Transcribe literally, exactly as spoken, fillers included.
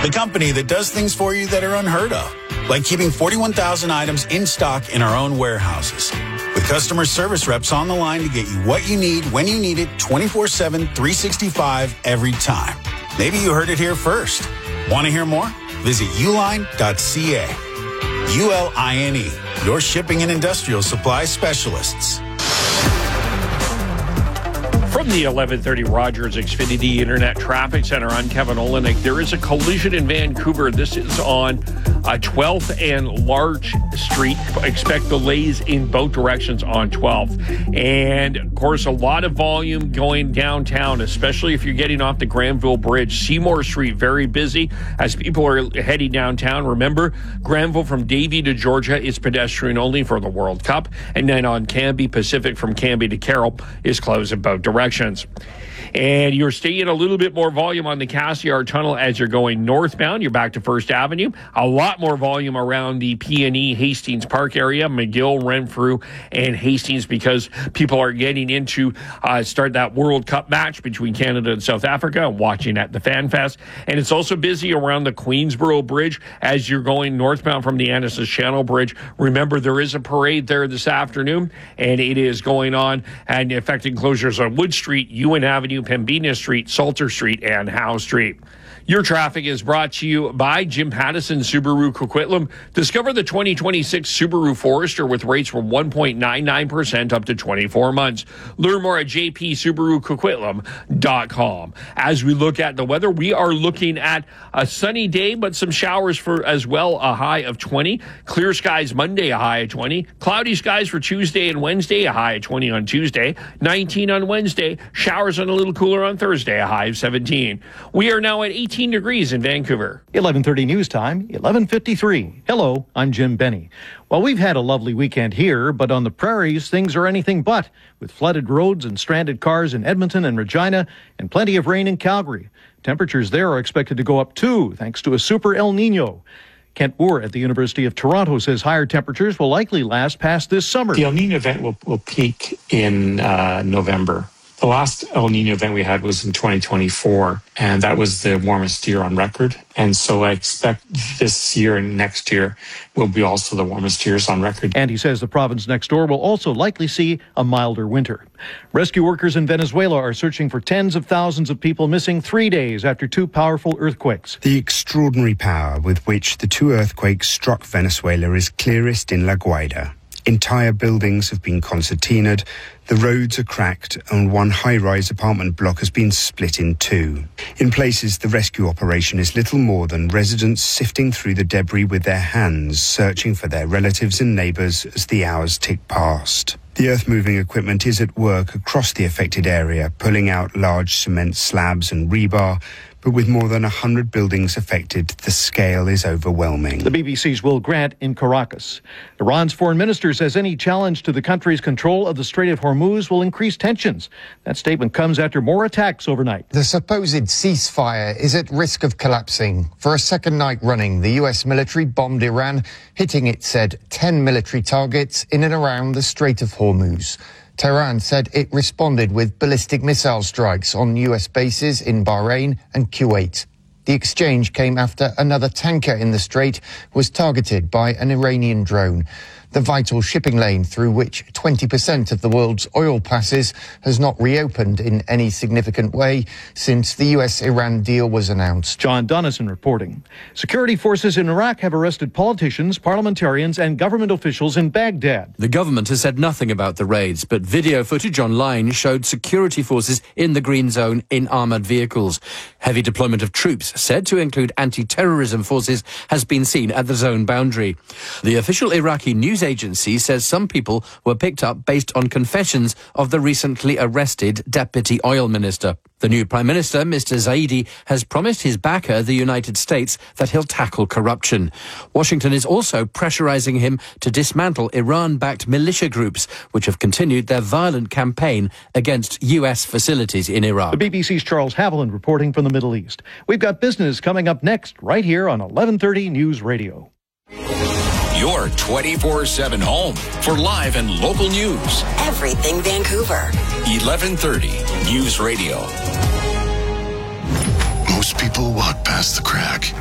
The company that does things for you that are unheard of, like keeping forty-one thousand items in stock in our own warehouses. With customer service reps on the line to get you what you need when you need it twenty-four seven, three sixty-five every time. Maybe you heard it here first. Want to hear more? Visit uline dot c a. U L I N E, your shipping and industrial supply specialists. From the eleven thirty Rogers Xfinity Internet Traffic Center, I'm Kevin Olenek. There is a collision in Vancouver. This is on uh, twelfth and Larch Street. Expect delays in both directions on twelfth. And, of course, a lot of volume going downtown, especially if you're getting off the Granville Bridge. Seymour Street, very busy as people are heading downtown. Remember, Granville from Davie to Georgia is pedestrian only for the World Cup. And then on Cambie, Pacific from Cambie to Carroll is closed in both directions. And you're seeing a little bit more volume on the Cassiar Tunnel as you're going northbound. You're back to First Avenue. A lot more volume around the P and E Hastings Park area, McGill, Renfrew, and Hastings, because people are getting into uh, start that World Cup match between Canada and South Africa and watching at the Fan Fest. And it's also busy around the Queensboro Bridge as you're going northbound from the Annis's Channel Bridge. Remember, there is a parade there this afternoon, and it is going on and affecting closures on Wood Street, Ewan Avenue, Pembina Street, Salter Street, and Howe Street. Your traffic is brought to you by Jim Pattison Subaru Coquitlam. Discover the twenty twenty-six Subaru Forester with rates from one point nine nine percent up to twenty-four months. Learn more at j p subaru coquitlam dot com. As we look at the weather, we are looking at a sunny day, but some showers for as well, a high of twenty. Clear skies Monday, a high of twenty. Cloudy skies for Tuesday and Wednesday, a high of twenty on Tuesday. nineteen on Wednesday. Showers and a little cooler on Thursday, a high of seventeen. We are now at eighteen degrees in Vancouver. eleven thirty news time, eleven fifty-three. Hello, I'm Jim Benny. Well, we've had a lovely weekend here, but on the prairies, things are anything but, with flooded roads and stranded cars in Edmonton and Regina, and plenty of rain in Calgary. Temperatures there are expected to go up too, thanks to a super El Nino. Kent Moore at the University of Toronto says higher temperatures will likely last past this summer. The El Nino event will, will peak in uh, November. The last El Nino event we had was in twenty twenty-four, and that was the warmest year on record. And so I expect this year and next year will be also the warmest years on record. And he says the province next door will also likely see a milder winter. Rescue workers in Venezuela are searching for tens of thousands of people missing three days after two powerful earthquakes. The extraordinary power with which the two earthquakes struck Venezuela is clearest in La Guaira. Entire buildings have been concertinaed, the roads are cracked, and one high-rise apartment block has been split in two. In places, the rescue operation is little more than residents sifting through the debris with their hands, searching for their relatives and neighbours as the hours tick past. The earth-moving equipment is at work across the affected area, pulling out large cement slabs and rebar, but with more than one hundred buildings affected, the scale is overwhelming. The B B C's Will Grant in Caracas. Iran's foreign minister says any challenge to the country's control of the Strait of Hormuz will increase tensions. That statement comes after more attacks overnight. The supposed ceasefire is at risk of collapsing. For a second night running, the U S military bombed Iran, hitting, it said, ten military targets in and around the Strait of Hormuz. Tehran said it responded with ballistic missile strikes on U S bases in Bahrain and Kuwait. The exchange came after another tanker in the strait was targeted by an Iranian drone. The vital shipping lane through which twenty percent of the world's oil passes has not reopened in any significant way since the U S Iran deal was announced. John Donison reporting. Security forces in Iraq have arrested politicians, parliamentarians, and government officials in Baghdad. The government has said nothing about the raids, but video footage online showed security forces in the green zone in armoured vehicles. Heavy deployment of troops, said to include anti-terrorism forces, has been seen at the zone boundary. The official Iraqi news agency says some people were picked up based on confessions of the recently arrested deputy oil minister. The new Prime Minister, Mister Zaidi, has promised his backer, the United States, that he'll tackle corruption. Washington is also pressurizing him to dismantle Iran-backed militia groups, which have continued their violent campaign against U S facilities in Iraq. The B B C's Charles Haviland reporting from the Middle East. We've got business coming up next, right here on eleven thirty News Radio. Your twenty-four seven home for live and local news. Everything Vancouver. eleven thirty News Radio. Most people walk past the crack.